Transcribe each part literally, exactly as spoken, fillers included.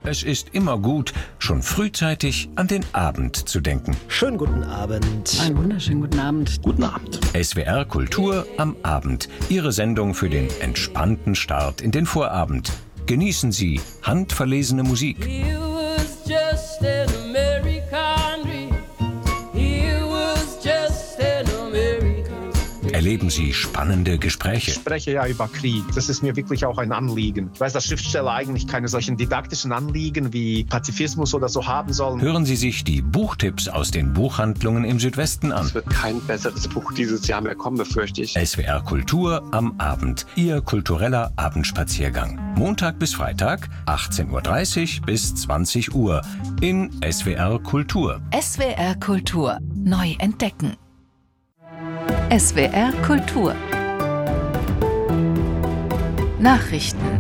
Es ist immer gut, schon frühzeitig an den Abend zu denken. Schönen guten Abend. Einen wunderschönen guten Abend. Guten Abend. S W R Kultur am Abend. Ihre Sendung für den entspannten Start in den Vorabend. Genießen Sie handverlesene Musik. Erleben Sie spannende Gespräche. Ich spreche ja über Krieg. Das ist mir wirklich auch ein Anliegen. Ich weiß, dass Schriftsteller eigentlich keine solchen didaktischen Anliegen wie Pazifismus oder so haben sollen. Hören Sie sich die Buchtipps aus den Buchhandlungen im Südwesten an. Es wird kein besseres Buch dieses Jahr mehr kommen, befürchte ich. S W R Kultur am Abend. Ihr kultureller Abendspaziergang. Montag bis Freitag, achtzehn Uhr dreißig bis zwanzig Uhr in S W R Kultur. S W R Kultur. Neu entdecken. S W R Kultur. Nachrichten.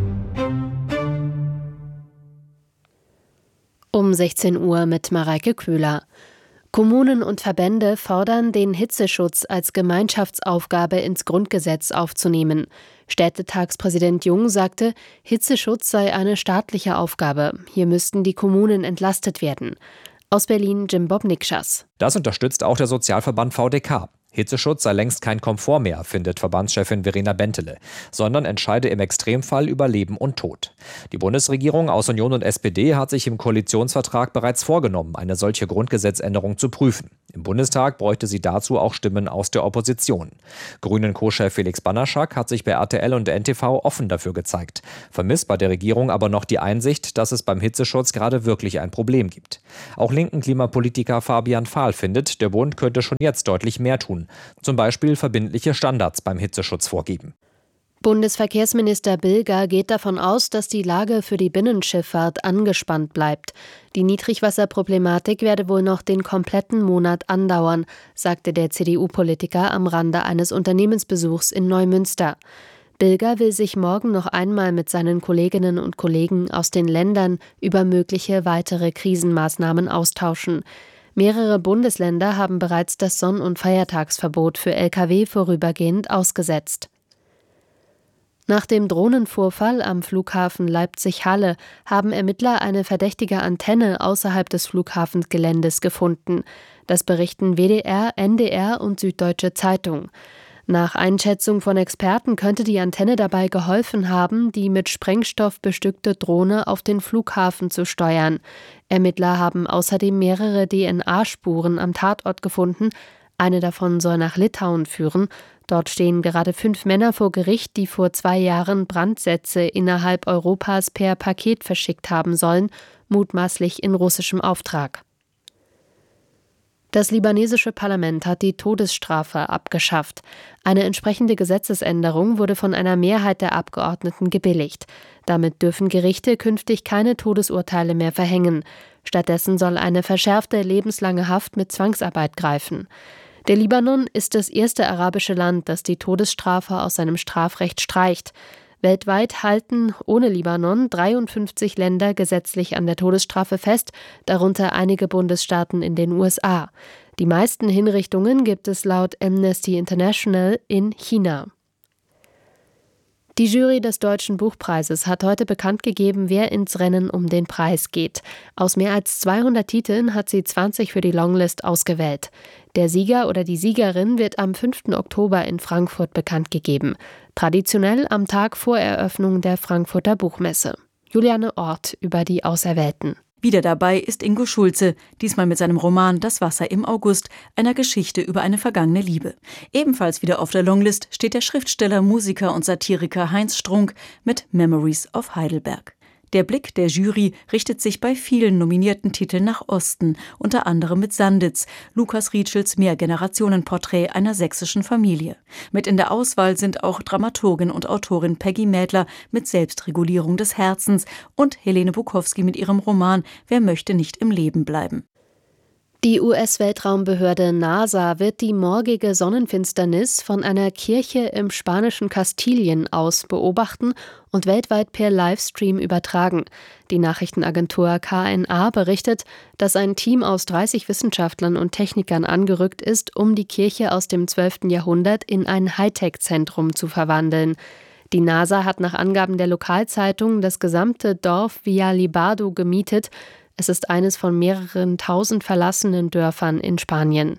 Um sechzehn Uhr mit Mareike Köhler. Kommunen und Verbände fordern, den Hitzeschutz als Gemeinschaftsaufgabe ins Grundgesetz aufzunehmen. Städtetagspräsident Jung sagte, Hitzeschutz sei eine staatliche Aufgabe. Hier müssten die Kommunen entlastet werden. Aus Berlin Jim Bob Nikschas. Das unterstützt auch der Sozialverband V D K. Hitzeschutz sei längst kein Komfort mehr, findet Verbandschefin Verena Bentele, sondern entscheide im Extremfall über Leben und Tod. Die Bundesregierung aus Union und S P D hat sich im Koalitionsvertrag bereits vorgenommen, eine solche Grundgesetzänderung zu prüfen. Im Bundestag bräuchte sie dazu auch Stimmen aus der Opposition. Grünen-Co-Chef Felix Banaschak hat sich bei R T L und N T V offen dafür gezeigt, vermisst bei der Regierung aber noch die Einsicht, dass es beim Hitzeschutz gerade wirklich ein Problem gibt. Auch linken Klimapolitiker Fabian Fahl findet, der Bund könnte schon jetzt deutlich mehr tun. Zum Beispiel verbindliche Standards beim Hitzeschutz vorgeben. Bundesverkehrsminister Bilger geht davon aus, dass die Lage für die Binnenschifffahrt angespannt bleibt. Die Niedrigwasserproblematik werde wohl noch den kompletten Monat andauern, sagte der C D U-Politiker am Rande eines Unternehmensbesuchs in Neumünster. Bilger will sich morgen noch einmal mit seinen Kolleginnen und Kollegen aus den Ländern über mögliche weitere Krisenmaßnahmen austauschen. Mehrere Bundesländer haben bereits das Sonn- und Feiertagsverbot für L K W vorübergehend ausgesetzt. Nach dem Drohnenvorfall am Flughafen Leipzig-Halle haben Ermittler eine verdächtige Antenne außerhalb des Flughafengeländes gefunden. Das berichten W D R, N D R und Süddeutsche Zeitung. Nach Einschätzung von Experten könnte die Antenne dabei geholfen haben, die mit Sprengstoff bestückte Drohne auf den Flughafen zu steuern. Ermittler haben außerdem mehrere D N A-Spuren am Tatort gefunden. Eine davon soll nach Litauen führen. Dort stehen gerade fünf Männer vor Gericht, die vor zwei Jahren Brandsätze innerhalb Europas per Paket verschickt haben sollen, mutmaßlich in russischem Auftrag. Das libanesische Parlament hat die Todesstrafe abgeschafft. Eine entsprechende Gesetzesänderung wurde von einer Mehrheit der Abgeordneten gebilligt. Damit dürfen Gerichte künftig keine Todesurteile mehr verhängen. Stattdessen soll eine verschärfte lebenslange Haft mit Zwangsarbeit greifen. Der Libanon ist das erste arabische Land, das die Todesstrafe aus seinem Strafrecht streicht. Weltweit halten ohne Libanon dreiundfünfzig Länder gesetzlich an der Todesstrafe fest, darunter einige Bundesstaaten in den U S A. Die meisten Hinrichtungen gibt es laut Amnesty International in China. Die Jury des Deutschen Buchpreises hat heute bekannt gegeben, wer ins Rennen um den Preis geht. Aus mehr als zweihundert Titeln hat sie zwanzig für die Longlist ausgewählt. Der Sieger oder die Siegerin wird am fünften Oktober in Frankfurt bekannt gegeben. Traditionell am Tag vor Eröffnung der Frankfurter Buchmesse. Juliane Ort über die Auserwählten. Wieder dabei ist Ingo Schulze, diesmal mit seinem Roman Das Wasser im August, einer Geschichte über eine vergangene Liebe. Ebenfalls wieder auf der Longlist steht der Schriftsteller, Musiker und Satiriker Heinz Strunk mit Memories of Heidelberg. Der Blick der Jury richtet sich bei vielen nominierten Titeln nach Osten, unter anderem mit Sanditz, Lukas Rietschels Mehrgenerationenporträt einer sächsischen Familie. Mit in der Auswahl sind auch Dramaturgin und Autorin Peggy Mädler mit Selbstregulierung des Herzens und Helene Bukowski mit ihrem Roman Wer möchte nicht im Leben bleiben. Die U S-Weltraumbehörde NASA wird die morgige Sonnenfinsternis von einer Kirche im spanischen Kastilien aus beobachten und weltweit per Livestream übertragen. Die Nachrichtenagentur K N A berichtet, dass ein Team aus dreißig Wissenschaftlern und Technikern angerückt ist, um die Kirche aus dem zwölften Jahrhundert in ein Hightech-Zentrum zu verwandeln. Die NASA hat nach Angaben der Lokalzeitung das gesamte Dorf Villalibado gemietet. Es ist eines von mehreren tausend verlassenen Dörfern in Spanien.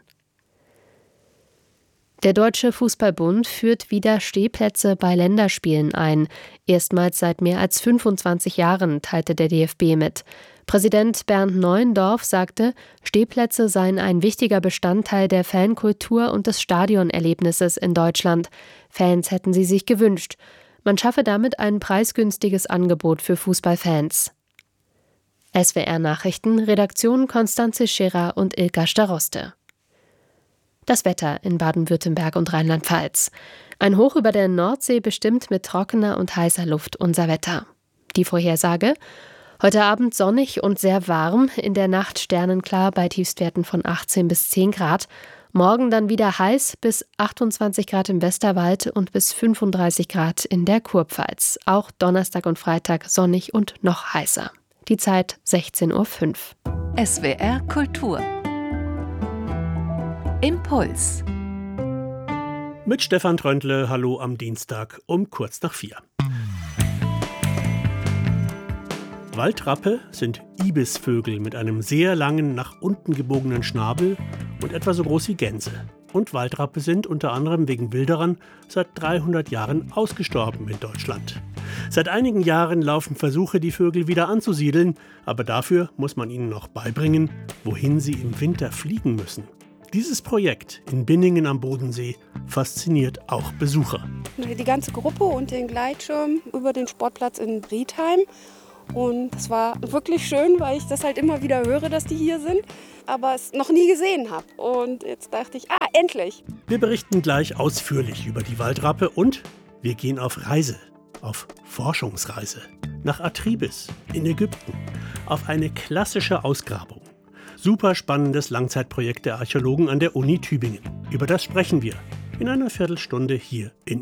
Der Deutsche Fußballbund führt wieder Stehplätze bei Länderspielen ein. Erstmals seit mehr als fünfundzwanzig Jahren, teilte der D F B mit. Präsident Bernd Neuendorf sagte, Stehplätze seien ein wichtiger Bestandteil der Fankultur und des Stadionerlebnisses in Deutschland. Fans hätten sie sich gewünscht. Man schaffe damit ein preisgünstiges Angebot für Fußballfans. S W R Nachrichten, Redaktion Konstanze Scherer und Ilka Staroste. Das Wetter in Baden-Württemberg und Rheinland-Pfalz. Ein Hoch über der Nordsee bestimmt mit trockener und heißer Luft unser Wetter. Die Vorhersage: Heute Abend sonnig und sehr warm, in der Nacht sternenklar bei Tiefstwerten von achtzehn bis zehn Grad. Morgen dann wieder heiß, bis achtundzwanzig Grad im Westerwald und bis fünfunddreißig Grad in der Kurpfalz. Auch Donnerstag und Freitag sonnig und noch heißer. Die Zeit sechzehn Uhr fünf. S W R Kultur. Impuls. Mit Stefan Tröntle, hallo am Dienstag um kurz nach vier. Waldrappe sind Ibisvögel mit einem sehr langen, nach unten gebogenen Schnabel und etwa so groß wie Gänse. Und Waldrappe sind unter anderem wegen Wilderern seit dreihundert Jahren ausgestorben in Deutschland. Seit einigen Jahren laufen Versuche, die Vögel wieder anzusiedeln, aber dafür muss man ihnen noch beibringen, wohin sie im Winter fliegen müssen. Dieses Projekt in Binningen am Bodensee fasziniert auch Besucher. Die ganze Gruppe und den Gleitschirm über den Sportplatz in Riedheim. Und es war wirklich schön, weil ich das halt immer wieder höre, dass die hier sind, aber es noch nie gesehen habe. Und jetzt dachte ich, ah, endlich. Wir berichten gleich ausführlich über die Waldrappe und wir gehen auf Reise, auf Forschungsreise, nach Atribis in Ägypten, auf eine klassische Ausgrabung. Super spannendes Langzeitprojekt der Archäologen an der Uni Tübingen. Über das sprechen wir in einer Viertelstunde hier in